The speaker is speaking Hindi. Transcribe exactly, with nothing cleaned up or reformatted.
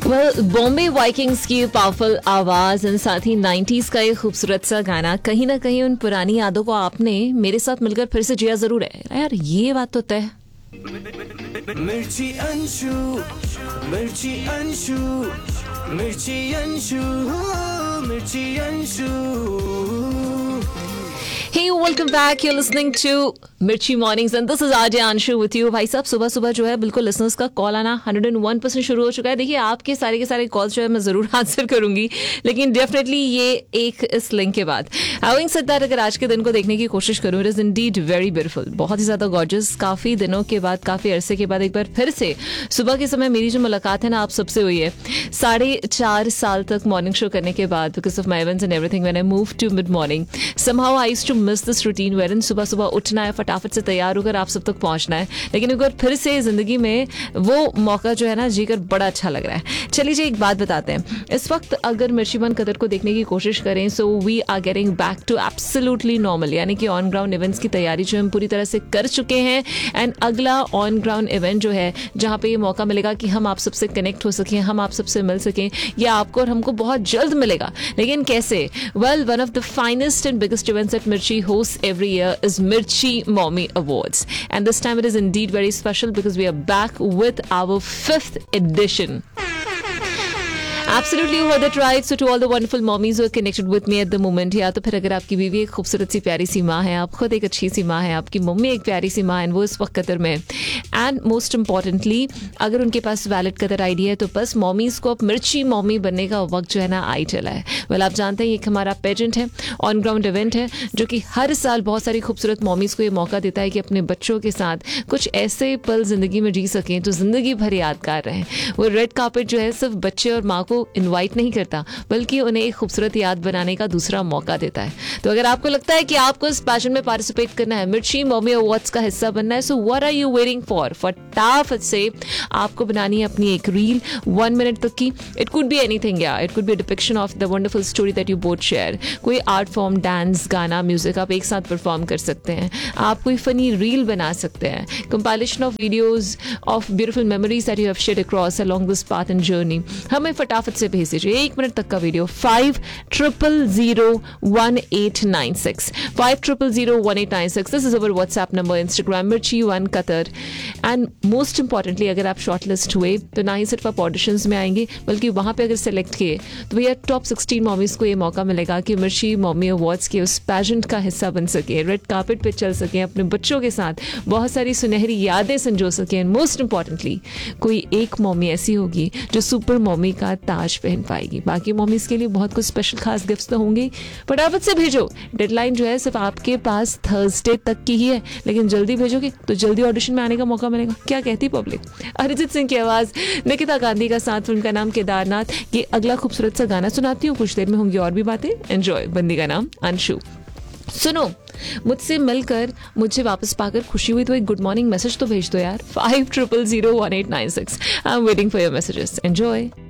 वेल बॉम्बे वाइकिंग्स की पावरफुल आवाज और साथ ही नाइंटीज़ का ये खूबसूरत सा गाना कहीं ना कहीं उन पुरानी यादों को आपने मेरे साथ मिलकर फिर से जिया जरूर है यार, ये बात तो तय। मिर्ची अंशु, मिर्ची अंशु, मिर्ची अंशु, मिर्ची Anshu. Hey, welcome back. You're listening to Mirchi Mornings and this is R J Anshu with you. भाई साहब सुबह सुबह जो है बिल्कुल लिसनर्स का कॉल आना one oh one परसेंट शुरू हो चुका है। देखिए आपके सारे के सारे कॉल्स जो है मैं जरूर आंसर करूंगी, लेकिन डेफिनेटली ये एक इस लिंक के बाद। हैविंग सेड दैट, अगर आज के दिन को देखने की कोशिश करूं, it is Indeed very beautiful, बहुत ही ज्यादा गॉर्जियस। काफी दिनों के बाद, काफी अरसे के बाद एक बार फिर से सुबह के समय मेरी जो मुलाकात है ना आप सबसे हुई है। साढ़े चार साल तक मॉर्निंग शो करने के बाद, because of my events and everything, when I move to mid morning, somehow I used to miss this routine Warren सुबह सुबह उठना है, फटाफट से तैयार होकर आप सब तक पहुंचना है। लेकिन एक बार फिर से जिंदगी में वो मौका जो है ना जीकर बड़ा अच्छा लग रहा है। चलिए जी एक बात बताते हैं, इस वक्त अगर मिर्ची वन कदर को देखने की कोशिश करें, so we are getting back to absolutely normal, यानी कि ऑन ग्राउंड इवेंट्स की तैयारी जो हम पूरी तरह से कर चुके हैं। एंड अगला ऑन ग्राउंड इवेंट जो है जहां पे ये मौका मिलेगा कि हम आप सबसे कनेक्ट हो सकें, हम आप सबसे मिल सकें, ये आपको और हमको बहुत जल्द मिलेगा। लेकिन कैसे? Well, one of the finest and biggest events at मिर्ची host every year is Mirchi Mommy Awards, and this time it is indeed very special because we are back with our fifth edition. Absolutely, you heard that right. So to all the wonderful mommies who are connected with me at the moment, या तो फिर अगर आपकी बीवी एक खूबसूरत सी प्यारी सी माँ है, आप खुद एक अच्छी सी माँ है, आपकी मम्मी एक प्यारी सी माँ है, वो इस वक्त कतर में, एंड मोस्ट इम्पॉर्टेंटली अगर उनके पास वैलिड कतर आईडी है, तो बस मॉमीज को अब मिर्ची मॉमी बनने का वक्त जो है ना आई चला है। वेल आप जानते हैं ये हमारा पेजेंट है, ऑन ग्राउंड इवेंट है, जो कि हर साल बहुत सारी खूबसूरत मॉमीज को ये मौका देता है कि अपने बच्चों के साथ कुछ ऐसे पल जिंदगी में जी सकें जो जिंदगी भर यादगार रहें। वो रेड कार्पेट जो है सिर्फ बच्चे और माँ को इनवाइट नहीं करता, बल्कि उन्हें एक खूबसूरत याद बनाने का दूसरा मौका देता है। तो अगर आपको लगता है कि आपको इस पैशन में पार्टिसिपेट करना है, मिर्ची मॉमी अवार्ड्स का हिस्सा बनना है, so what are you waiting for? फटाफट से आपको बनानी है अपनी एक रील वन मिनट तक की। इट कुड बी एनीथिंग, या it could be depiction of the wonderful story that you both share. कोई आर्ट फॉर्म, डांस, गाना, म्यूजिक आप एक साथ परफॉर्म कर सकते हैं। आप कोई फनी रील बना सकते हैं, compilation of videos of beautiful memories that you have shared across along this path and journey. हमें फटाफट से भेज दीजिए एक मिनट तक का video five triple zero one eight nine six five triple zero one eight nine six this is our WhatsApp number, Instagram मिर्ची one Qatar. And most importantly अगर आप शॉर्टलिस्ट हुए तो ना ही सिर्फ आप ऑडिशंस में आएंगे, बल्कि वहां पे अगर सेलेक्ट किए तो भैया टॉप सिक्सटीन मॉमीज को ये मौका मिलेगा कि मिर्ची मॉमी अवार्ड्स के उस पैजेंट का हिस्सा बन सके, रेड कार्पेट पे चल सके, अपने बच्चों के साथ बहुत सारी सुनहरी यादें संजो सके। एंड मोस्ट इंपॉर्टेंटली कोई एक मॉमी ऐसी होगी जो सुपर मॉमी का ताज पहन पाएगी। बाकी मॉमीज के लिए बहुत कुछ स्पेशल खास गिफ्ट्स तो होंगे। फटाफट से भेजो, डेडलाइन जो है सिर्फ आपके पास थर्सडे तक की ही है, लेकिन जल्दी भेजोगे तो जल्दी ऑडिशन में आने का मौका मिलेगा। क्या कहती पब्लिक? अरिजीत सिंह की आवाज, निकिता गांधी का साथ, फिल्म का नाम केदारनाथ। ये अगला खूबसूरत सा गाना सुनाती हूँ, कुछ देर में होंगी और भी बातें। एंजॉय। बंदी का नाम अंशु। सुनो, मुझसे मिलकर, मुझे वापस पाकर खुशी हुई तो एक गुड मॉर्निंग मैसेज तो भेज दो यार। Five triple zero one eight nine six I am waiting for your messages. Enjoy.